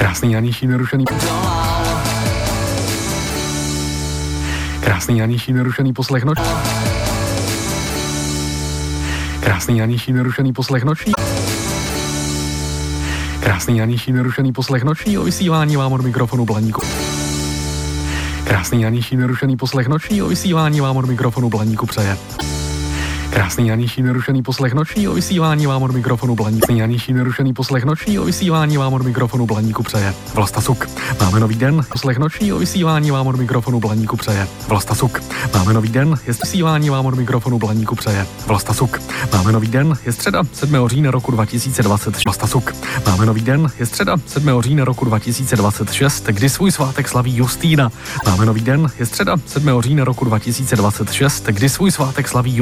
Krásný ranější nerušený. Krásný ranější nerušený poslech noční. Krásný ranější nerušený poslech noční. Krásný ranější nerušený poslech nočního vysílání vám od mikrofonu Blaníku. Krásný ranější nerušený poslech nočního vysílání vám od mikrofonu Blaníku přeje. Krásný ranější nerušený poslech nočního vysílání vám od mikrofonu Blaníku. Krásný ranější nerušený poslech nočního vysílání vám od mikrofonu Blaníku přeje. Vlasta Suk. Máme nový den. Poslech nočního vysílání vám od mikrofonu Blaníku přeje. Vlasta Suk. Máme nový den. Je vysílání vám od mikrofonu Blaníku přeje. Vlasta Suk. Máme nový den. Je středa 7. října roku 2026. Vlasta Suk. Máme nový den. Je středa 7. října roku 2026, kdy svůj svátek slaví Justýna. Máme nový den. Je středa 7. října roku 2026, kdy svůj svátek slaví